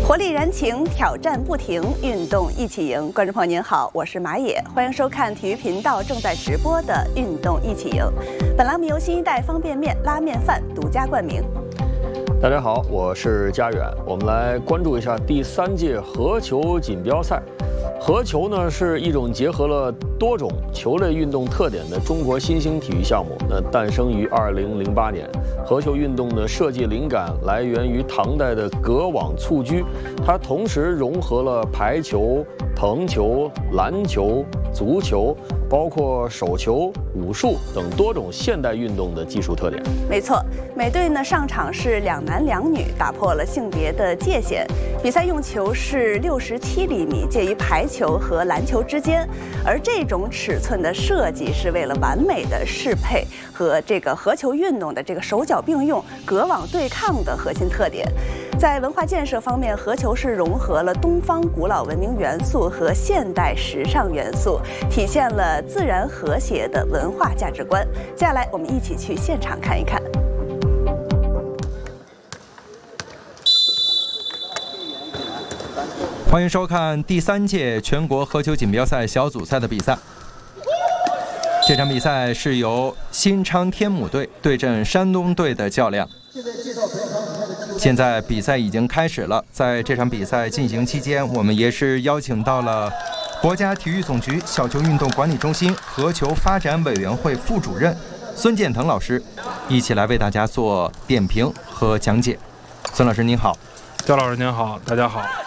活力燃情，挑战不停，运动一起赢。观众朋友您好，我是马野，欢迎收看体育频道正在直播的《运动一起赢》。本栏目由新一代方便面拉面饭独家冠名。 大家好，我是佳远，我们来关注一下第3届合球锦标赛。合球呢是一种结合了多种球类运动特点的中国新兴体育项目。诞生于2008年。合球运动的设计灵感来源于唐代的隔网蹴鞠，它同时融合了排球、藤球、篮球、足球，包括手球、武术等多种现代运动的技术特点。 没错，每队呢上场是2男2女，打破了性别的界限。比赛用球是67厘米，介于排球和篮球之间。而这种尺寸的设计是为了完美的适配和这个合球运动的这个手脚并用、隔网对抗的核心特点。在文化建设方面，合球是融合了东方古老文明元素和现代时尚元素，体现了自然和谐的文化价值观。接下来我们一起去现场看一看。 欢迎收看第3届全国合球锦标赛小组赛的比赛。这场比赛是由新昌天母队对阵山东队的较量。现在比赛已经开始了，在这场比赛进行期间，我们也是邀请到了国家体育总局小球运动管理中心合球发展委员会副主任孙建腾老师，一起来为大家做点评和讲解。孙老师您好。 焦老师您好，大家好。